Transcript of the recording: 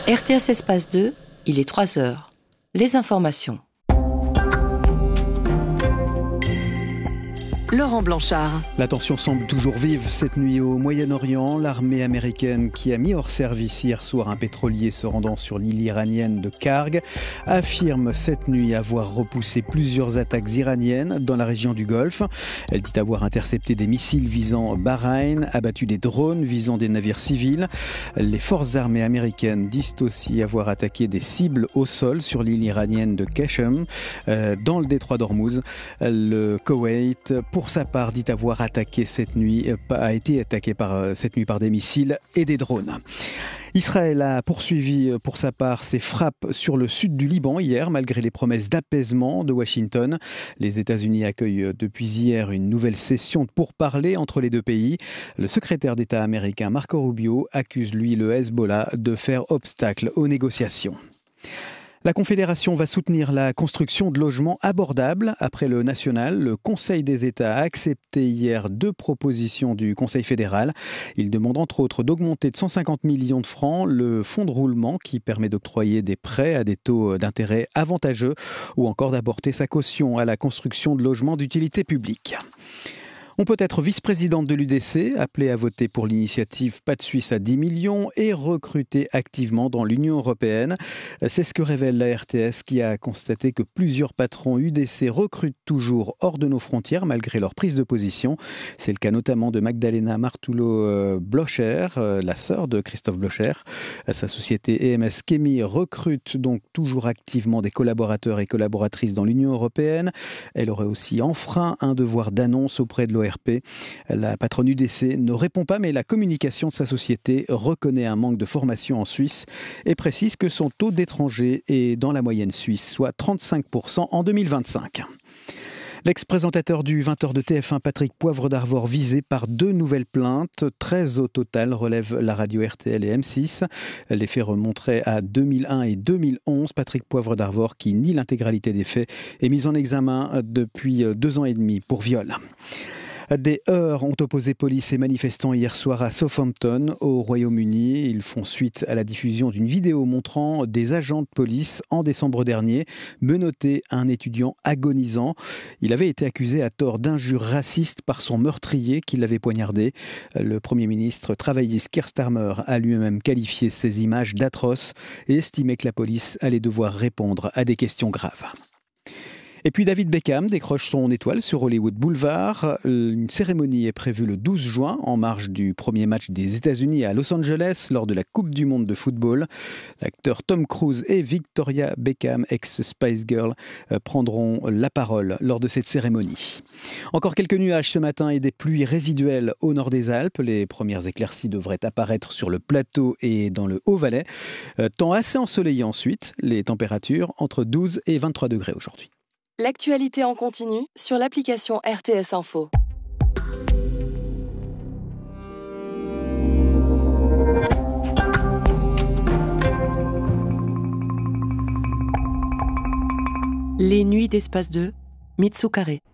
RTS Espace 2, il est 3 heures. Les informations. Laurent Blanchard. La tension semble toujours vive cette nuit au Moyen-Orient. L'armée américaine qui a mis hors service hier soir un pétrolier se rendant sur l'île iranienne de Karg affirme cette nuit avoir repoussé plusieurs attaques iraniennes dans la région du Golfe. Elle dit avoir intercepté des missiles visant Bahreïn, abattu des drones visant des navires civils. Les forces armées américaines disent aussi avoir attaqué des cibles au sol sur l'île iranienne de Qashem, dans le détroit d'Ormuz. Le Koweït, pour sa part, dit avoir a été attaqué cette nuit par des missiles et des drones. Israël a poursuivi pour sa part ses frappes sur le sud du Liban hier, malgré les promesses d'apaisement de Washington. Les États-Unis accueillent depuis hier une nouvelle session de pourparlers entre les deux pays. Le secrétaire d'État américain Marco Rubio accuse lui le Hezbollah de faire obstacle aux négociations. La Confédération va soutenir la construction de logements abordables. Après le national, le Conseil des États a accepté hier 2 propositions du Conseil fédéral. Il demande entre autres d'augmenter de 150 millions de francs le fonds de roulement qui permet d'octroyer des prêts à des taux d'intérêt avantageux ou encore d'apporter sa caution à la construction de logements d'utilité publique. On peut être vice-présidente de l'UDC, appelée à voter pour l'initiative Pas de Suisse à 10 millions et recrutée activement dans l'Union européenne. C'est ce que révèle la RTS qui a constaté que plusieurs patrons UDC recrutent toujours hors de nos frontières malgré leur prise de position. C'est le cas notamment de Magdalena Martullo-Blocher, la sœur de Christophe Blocher. Sa société EMS Chemie recrute donc toujours activement des collaborateurs et collaboratrices dans l'Union européenne. Elle aurait aussi enfreint un devoir d'annonce auprès de l'ORP. La patronne UDC ne répond pas, mais la communication de sa société reconnaît un manque de formation en Suisse et précise que son taux d'étrangers est dans la moyenne suisse, soit 35% en 2025. L'ex-présentateur du 20h de TF1, Patrick Poivre d'Arvor, visé par 2 nouvelles plaintes. 13 au total, relève la radio RTL et M6. Les faits remonteraient à 2001 et 2011. Patrick Poivre d'Arvor, qui nie l'intégralité des faits, est mis en examen depuis 2 ans et demi pour viol. Des heurts ont opposé police et manifestants hier soir à Southampton, au Royaume-Uni. Ils font suite à la diffusion d'une vidéo montrant des agents de police en décembre dernier menotter un étudiant agonisant. Il avait été accusé à tort d'injures racistes par son meurtrier qui l'avait poignardé. Le Premier ministre travailliste Keir Starmer a lui-même qualifié ces images d'atroces et estimé que la police allait devoir répondre à des questions graves. Et puis David Beckham décroche son étoile sur Hollywood Boulevard. Une cérémonie est prévue le 12 juin en marge du premier match des États-Unis à Los Angeles lors de la Coupe du Monde de football. L'acteur Tom Cruise et Victoria Beckham, ex-Spice Girl, prendront la parole lors de cette cérémonie. Encore quelques nuages ce matin et des pluies résiduelles au nord des Alpes. Les premières éclaircies devraient apparaître sur le plateau et dans le Haut-Valais. Temps assez ensoleillé ensuite. Les températures entre 12 et 23 degrés aujourd'hui. L'actualité en continu sur l'application RTS Info. Les nuits d'Espace 2, Mitsu Carré.